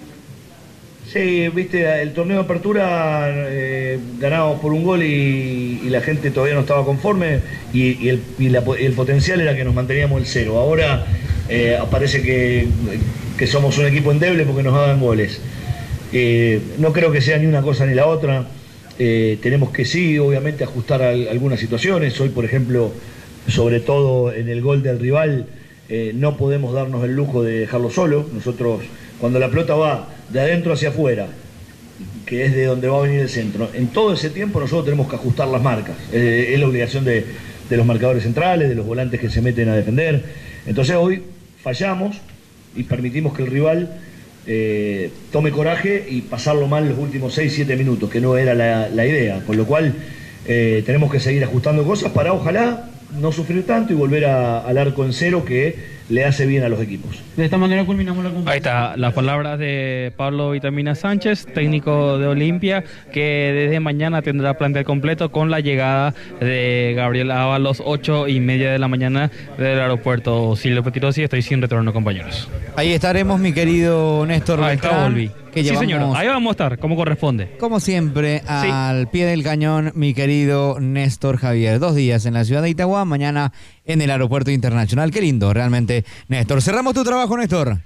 Sí, viste, el torneo de apertura eh, ganamos por un gol y, y la gente todavía no estaba conforme y, y, el, y la, el potencial era que nos manteníamos el cero. Ahora eh, parece que, que somos un equipo endeble porque nos hagan goles. Eh, no creo que sea ni una cosa ni la otra. Eh, tenemos que sí, obviamente, ajustar a, a algunas situaciones. Hoy, por ejemplo, sobre todo en el gol del rival, eh, no podemos darnos el lujo de dejarlo solo. Nosotros, cuando la pelota va de adentro hacia afuera, que es de donde va a venir el centro, en todo ese tiempo nosotros tenemos que ajustar las marcas. Eh, es la obligación de, de los marcadores centrales, de los volantes que se meten a defender. Entonces hoy fallamos y permitimos que el rival eh, tome coraje y pasarlo mal los últimos seis siete minutos, que no era la, la idea. Con lo cual eh, tenemos que seguir ajustando cosas para ojalá no sufrir tanto y volver a, al arco en cero, que le hace bien a los equipos. De esta manera culminamos la conversación. Ahí está, las palabras de Pablo Vitamina Sánchez, técnico de Olimpia, que desde mañana tendrá plantel completo con la llegada de Gabriel Ábalos, ocho y media de la mañana del aeropuerto Silvio Pettirossi. Estoy sin retorno, compañeros. Ahí estaremos, mi querido Néstor. Ahí está, volví. Que sí, llevamos, señor, ahí vamos a estar, como corresponde. Como siempre, al sí. pie del cañón, mi querido Néstor Javier. Dos días en la ciudad de Itagua, mañana en el aeropuerto internacional. Qué lindo, realmente, Néstor. Cerramos tu trabajo, Néstor.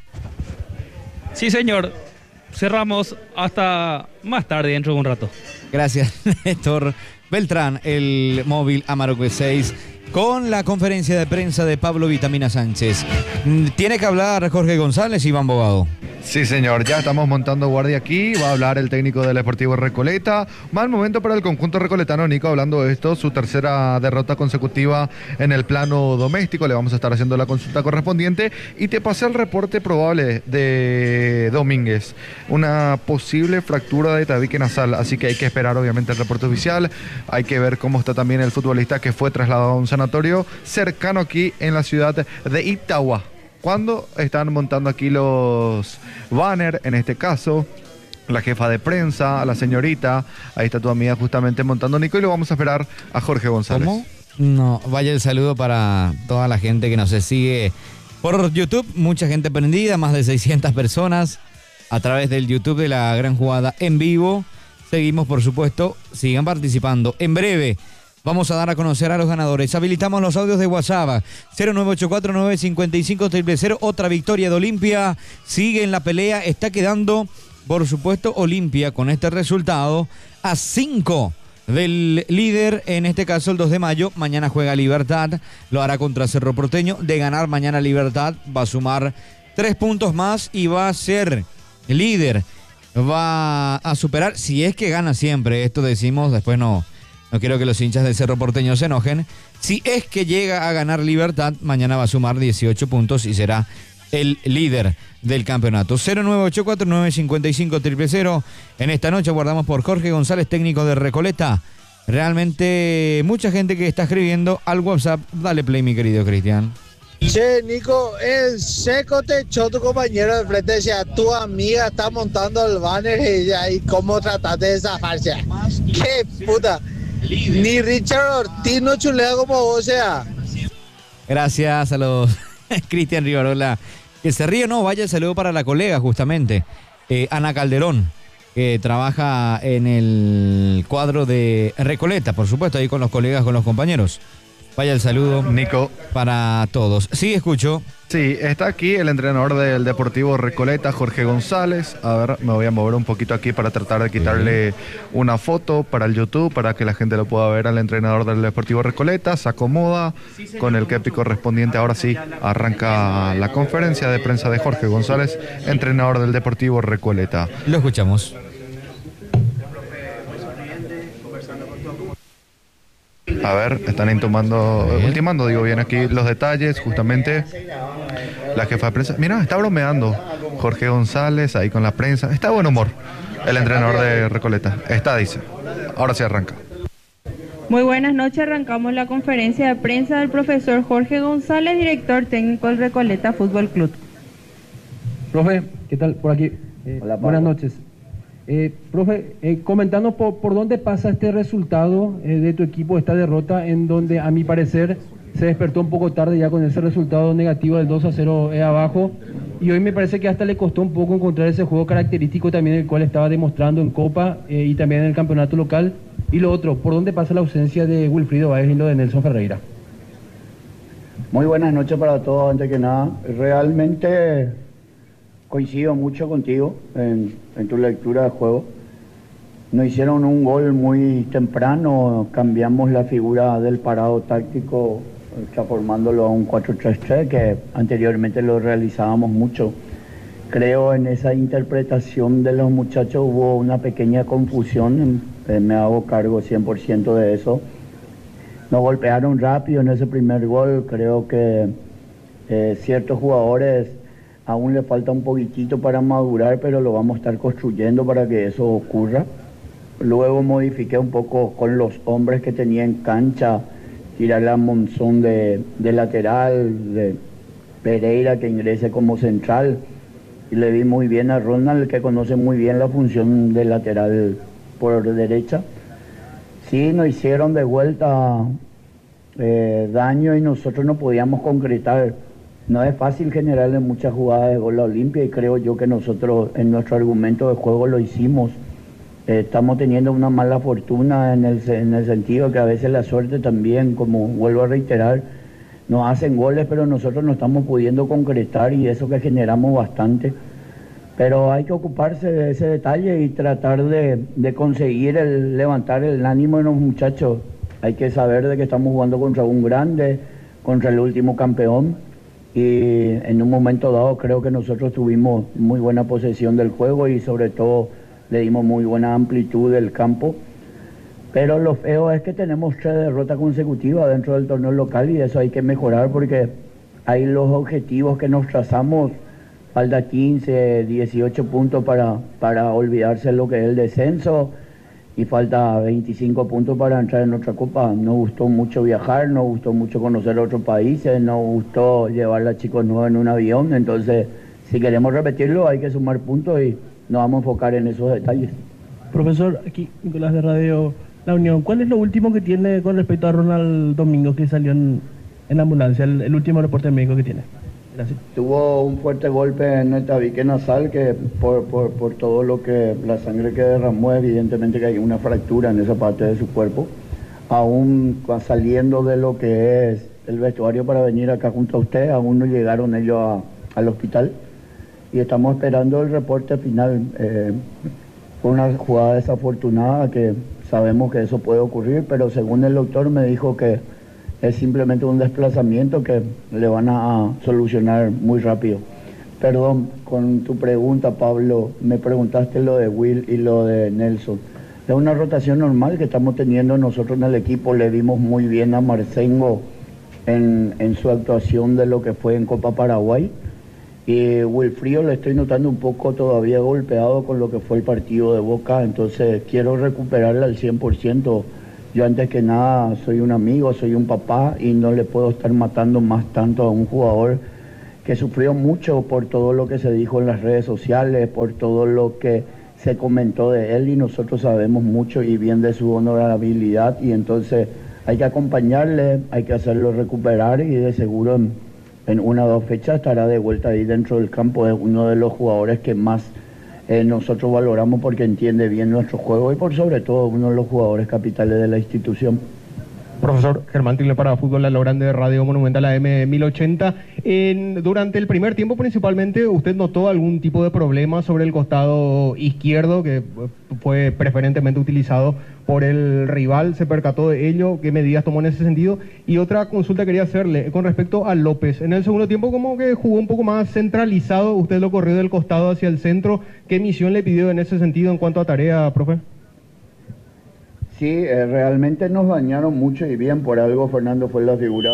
Sí, señor. Cerramos hasta más tarde, dentro de un rato. Gracias, Néstor Beltrán, el móvil Amarok seis, con la conferencia de prensa de Pablo Vitamina Sánchez. Tiene que hablar Jorge González, Iván Bogado. Sí, señor, ya estamos montando guardia aquí, va a hablar el técnico del Sportivo Recoleta. Mal momento para el conjunto recoletano, Nico, hablando de esto, su tercera derrota consecutiva en el plano doméstico. Le vamos a estar haciendo la consulta correspondiente y te pasé el reporte probable de Domínguez, una posible fractura de tabique nasal, así que hay que esperar obviamente el reporte oficial. Hay que ver cómo está también el futbolista que fue trasladado a un sanatorio cercano aquí en la ciudad de Itagua. Cuando están montando aquí los banners, en este caso, la jefa de prensa, la señorita, ahí está tu amiga justamente montando, Nico, y lo vamos a esperar a Jorge González. ¿Cómo? No, vaya el saludo para toda la gente que nos sigue por YouTube, mucha gente prendida, más de seiscientas personas a través del YouTube de La Gran Jugada en vivo. Seguimos, por supuesto, sigan participando. En breve vamos a dar a conocer a los ganadores. Habilitamos los audios de WhatsApp. cero nueve ocho cuatro nueve cinco cinco cero cero cero. Otra victoria de Olimpia. Sigue en la pelea. Está quedando, por supuesto, Olimpia con este resultado a cinco del líder. En este caso, el dos de mayo. Mañana juega Libertad. Lo hará contra Cerro Porteño. De ganar mañana Libertad, va a sumar tres puntos más y va a ser líder. Va a superar, si es que gana siempre. Esto decimos, después no... No quiero que los hinchas del Cerro Porteño se enojen. Si es que llega a ganar Libertad, mañana va a sumar dieciocho puntos y será el líder del campeonato. cero nueve ocho cuatro nueve cinco cinco cero cero cero. En esta noche guardamos por Jorge González, técnico de Recoleta. Realmente mucha gente que está escribiendo al WhatsApp. Dale play, mi querido Cristian. Che, Nico, el seco te echó tu compañero de frente, decía, tu amiga está montando el banner y ya, y cómo trataste de zafarse. ¡Qué puta! Ni Richard Ortiz no chulea como vos, o sea. Gracias a los Cristian Rivarola. Que se ríe, no, vaya el saludo para la colega, justamente. Eh, Ana Calderón, que trabaja en el cuadro de Recoleta, por supuesto, ahí con los colegas, con los compañeros. Vaya el saludo, Nico, para todos. Sí, escucho. Sí, está aquí el entrenador del Deportivo Recoleta, Jorge González. A ver, me voy a mover un poquito aquí para tratar de quitarle una foto para el YouTube, para que la gente lo pueda ver al entrenador del Deportivo Recoleta. Se acomoda con el kepi correspondiente. Ahora sí, arranca la conferencia de prensa de Jorge González, entrenador del Deportivo Recoleta. Lo escuchamos. A ver, están intimando, ultimando, digo bien aquí, los detalles, justamente la jefa de prensa. Mira, está bromeando Jorge González ahí con la prensa. Está de buen humor el entrenador de Recoleta. Está, dice. Ahora sí arranca. Muy buenas noches, arrancamos la conferencia de prensa del profesor Jorge González, director técnico del Recoleta Fútbol Club. Profe, ¿qué tal? Por aquí. Eh, Hola, buenas noches. Eh, profe, eh, comentando por, por dónde pasa este resultado eh, de tu equipo, esta derrota, en donde a mi parecer se despertó un poco tarde ya con ese resultado negativo del dos a cero eh, abajo, y hoy me parece que hasta le costó un poco encontrar ese juego característico también el cual estaba demostrando en Copa eh, y también en el campeonato local. Y lo otro, ¿por dónde pasa la ausencia de Wilfrido Báez y lo de Nelson Ferreira? Muy buenas noches para todos, antes que nada. Realmente coincido mucho contigo en, en tu lectura de juego. Nos hicieron un gol muy temprano, cambiamos la figura del parado táctico, transformándolo a un cuatro tres tres, que anteriormente lo realizábamos mucho. Creo en esa interpretación de los muchachos hubo una pequeña confusión, eh, me hago cargo cien por ciento de eso. Nos golpearon rápido en ese primer gol, creo que eh, ciertos jugadores aún le falta un poquitito para madurar, pero lo vamos a estar construyendo para que eso ocurra. Luego modifiqué un poco con los hombres que tenía en cancha, tirarle a Monzón de, de lateral, de Pereira que ingrese como central, y le vi muy bien a Ronald, que conoce muy bien la función de lateral por derecha. Sí, nos hicieron de vuelta eh, daño y nosotros no podíamos concretar. No es fácil generarle muchas jugadas de gol a Olimpia, y creo yo que nosotros en nuestro argumento de juego lo hicimos. Eh, estamos teniendo una mala fortuna en el, en el sentido que a veces la suerte también, como vuelvo a reiterar, nos hacen goles, pero nosotros no estamos pudiendo concretar, y eso que generamos bastante. Pero hay que ocuparse de ese detalle y tratar de, de conseguir el, levantar el ánimo de los muchachos. Hay que saber de que estamos jugando contra un grande, contra el último campeón, y en un momento dado creo que nosotros tuvimos muy buena posesión del juego y sobre todo le dimos muy buena amplitud del campo. Pero lo feo es que tenemos tres derrotas consecutivas dentro del torneo local, y eso hay que mejorar, porque hay los objetivos que nos trazamos. Falta quince, dieciocho puntos para, para olvidarse lo que es el descenso, y falta veinticinco puntos para entrar en otra copa. Nos gustó mucho viajar, nos gustó mucho conocer otros países, nos gustó llevar a chicos nuevos en un avión. Entonces, si queremos repetirlo, hay que sumar puntos y nos vamos a enfocar en esos detalles. Profesor, aquí Nicolás de Radio La Unión, ¿cuál es lo último que tiene con respecto a Ronald Domingo, que salió en, en la ambulancia, el, el último reporte médico que tiene? Gracias. Tuvo un fuerte golpe en el tabique nasal, que por, por, por todo lo que la sangre que derramó, evidentemente que hay una fractura en esa parte de su cuerpo. Aún saliendo de lo que es el vestuario para venir acá junto a usted, aún no llegaron ellos a, al hospital, y estamos esperando el reporte final. Eh, fue una jugada desafortunada, que sabemos que eso puede ocurrir, pero según el doctor me dijo que es simplemente un desplazamiento que le van a solucionar muy rápido. Perdón, con tu pregunta, Pablo, me preguntaste lo de Will y lo de Nelson. Es una rotación normal que estamos teniendo nosotros en el equipo. Le vimos muy bien a Marcengo en, en su actuación de lo que fue en Copa Paraguay. Y Wilfrido le estoy notando un poco todavía golpeado con lo que fue el partido de Boca, entonces quiero recuperarle al cien por ciento yo antes que nada soy un amigo, soy un papá y no le puedo estar matando más tanto a un jugador que sufrió mucho por todo lo que se dijo en las redes sociales, por todo lo que se comentó de él, y nosotros sabemos mucho y bien de su honorabilidad, y entonces hay que acompañarle, hay que hacerlo recuperar, y de seguro en, en una o dos fechas estará de vuelta ahí dentro del campo. Es uno de los jugadores que más eh, nosotros valoramos porque entiende bien nuestro juego y por sobre todo uno de los jugadores capitales de la institución. Profesor Germán Tilne para Fútbol, la Grande de Radio Monumental A M mil ochenta. En, durante el primer tiempo principalmente, ¿usted notó algún tipo de problema sobre el costado izquierdo que fue preferentemente utilizado por el rival? ¿Se percató de ello? ¿Qué medidas tomó en ese sentido? Y otra consulta quería hacerle con respecto a López. En el segundo tiempo como que jugó un poco más centralizado, usted lo corrió del costado hacia el centro. ¿Qué misión le pidió en ese sentido en cuanto a tarea, profe? Sí, eh, realmente nos dañaron mucho y bien, por algo Fernando fue la figura,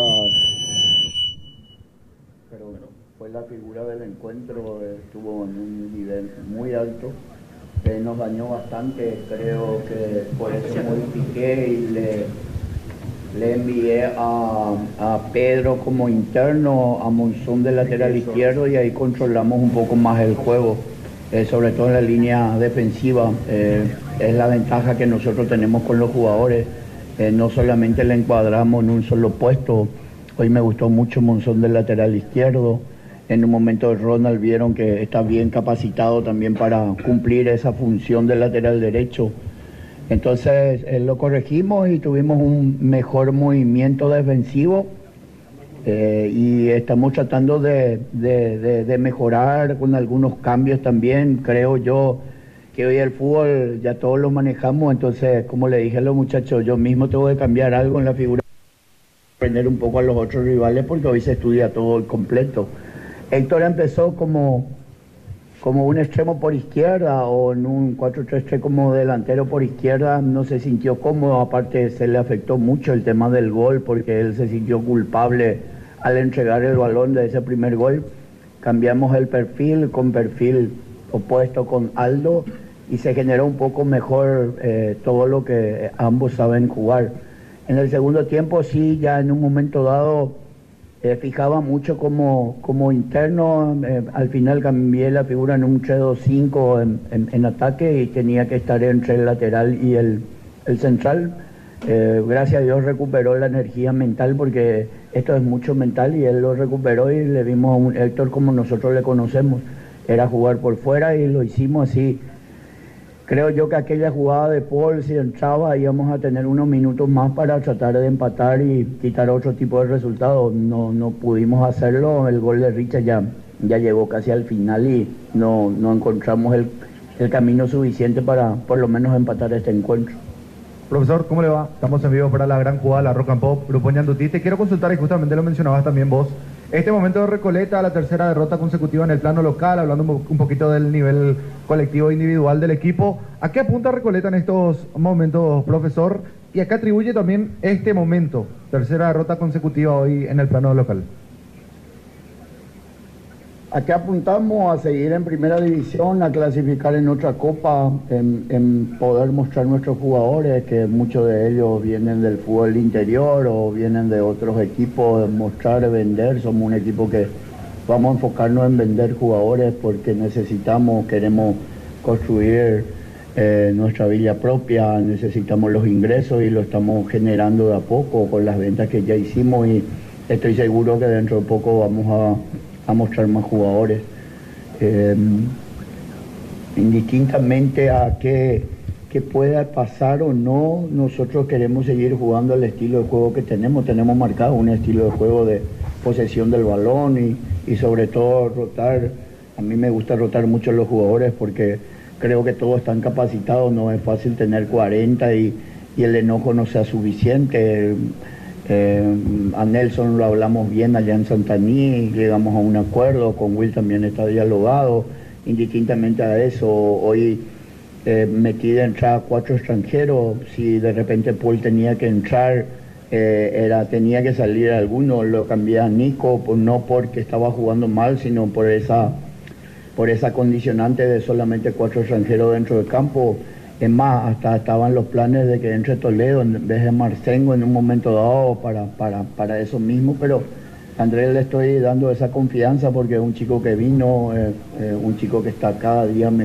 pero fue la figura del encuentro, eh, estuvo en un nivel muy alto, eh, nos dañó bastante, creo que por eso modifiqué y le, le envié a, a Pedro como interno, a Monzón de lateral izquierdo, y ahí controlamos un poco más el juego. Eh, sobre todo en la línea defensiva, eh, es la ventaja que nosotros tenemos con los jugadores, eh, no solamente le encuadramos en un solo puesto. Hoy me gustó mucho Monzón del lateral izquierdo, en un momento de Ronald vieron que está bien capacitado también para cumplir esa función del lateral derecho, entonces eh, lo corregimos y tuvimos un mejor movimiento defensivo. Eh, y estamos tratando de, de, de, de mejorar con algunos cambios también. Creo yo que hoy el fútbol ya todos lo manejamos, entonces como le dije a los muchachos, yo mismo tengo que cambiar algo en la figura, aprender un poco a los otros rivales porque hoy se estudia todo el completo. Héctor empezó como, como un extremo por izquierda o en un cuatro tres tres como delantero por izquierda, no se sintió cómodo, aparte se le afectó mucho el tema del gol porque él se sintió culpable al entregar el balón de ese primer gol. Cambiamos el perfil con perfil opuesto con Aldo y se generó un poco mejor eh, todo lo que ambos saben jugar. En el segundo tiempo sí, ya en un momento dado eh, fijaba mucho como, como interno, eh, al final cambié la figura en un tres dos cinco en, en, en ataque y tenía que estar entre el lateral y el, el central. Eh, gracias a Dios recuperó la energía mental porque esto es mucho mental y él lo recuperó y le vimos a un Héctor como nosotros le conocemos, era jugar por fuera y lo hicimos así. Creo yo que aquella jugada de Paul, si entraba, íbamos a tener unos minutos más para tratar de empatar y quitar otro tipo de resultados. No, no pudimos hacerlo, el gol de Richard ya, ya llegó casi al final y no, no encontramos el, el camino suficiente para por lo menos empatar este encuentro. Profesor, ¿cómo le va? Estamos en vivo para la gran jugada, la Rock and Pop, Grupo Ñandutí. Te quiero consultar, y justamente lo mencionabas también vos, este momento de Recoleta, la tercera derrota consecutiva en el plano local, hablando un poquito del nivel colectivo e individual del equipo. ¿A qué apunta Recoleta en estos momentos, profesor? ¿Y a qué atribuye también este momento, tercera derrota consecutiva hoy en el plano local? Aquí apuntamos a seguir en primera división, a clasificar en otra copa, en, en poder mostrar nuestros jugadores, que muchos de ellos vienen del fútbol interior o vienen de otros equipos, mostrar, vender. Somos un equipo que vamos a enfocarnos en vender jugadores porque necesitamos, queremos construir eh, nuestra villa propia, necesitamos los ingresos y lo estamos generando de a poco con las ventas que ya hicimos y estoy seguro que dentro de poco vamos a a mostrar más jugadores. Eh, indistintamente a qué, qué pueda pasar o no, nosotros queremos seguir jugando el estilo de juego que tenemos. Tenemos marcado un estilo de juego de posesión del balón y, y sobre todo rotar. A mí me gusta rotar mucho los jugadores porque creo que todos están capacitados, no es fácil tener cuarenta y, y el enojo no sea suficiente. Eh, a Nelson lo hablamos bien allá en Santaní, llegamos a un acuerdo, con Will también está dialogado. Indistintamente a eso, hoy eh, metí de entrada cuatro extranjeros, si de repente Paul tenía que entrar, eh, era, tenía que salir alguno, lo cambié a Nico, pues no porque estaba jugando mal, sino por esa, por esa condicionante de solamente cuatro extranjeros dentro del campo. Es más, hasta estaban los planes de que entre Toledo en vez de Marcengo en un momento dado para, para, para eso mismo, pero a Andrés le estoy dando esa confianza porque es un chico que vino, eh, eh, un chico que está cada día mejor.